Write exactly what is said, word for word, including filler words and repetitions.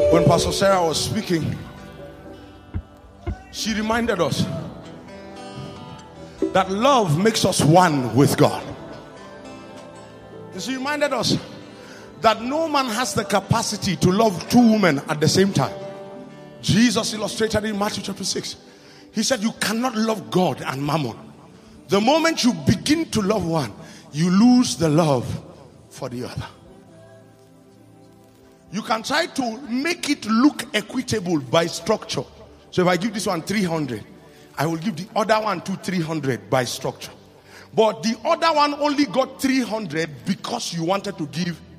When Pastor Sarah was speaking, she reminded us that love makes us one with God. She reminded us that no man has the capacity to love two women at the same time. Jesus illustrated in Matthew chapter six. He said you cannot love God and mammon. The moment you begin to love one, you lose the love for the other. You can try to make it look equitable by structure. So if I give this one three hundred, I will give the other one two three hundred by structure. But the other one only got three hundred because you wanted to give